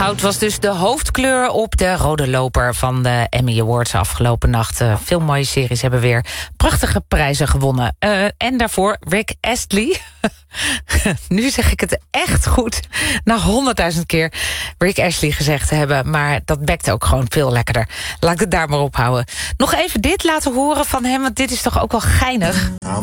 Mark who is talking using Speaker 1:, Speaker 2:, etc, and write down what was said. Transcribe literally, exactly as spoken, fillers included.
Speaker 1: Goud was dus de hoofdkleur op de rode loper van de Emmy Awards afgelopen nacht. Uh, veel mooie series hebben weer prachtige prijzen gewonnen. Uh, en daarvoor Rick Astley. Nu zeg ik het echt goed. Na honderdduizend keer Rick Astley gezegd te hebben. Maar dat bekt ook gewoon veel lekkerder. Laat ik het daar maar op houden. Nog even dit laten horen van hem, want dit is toch ook wel geinig.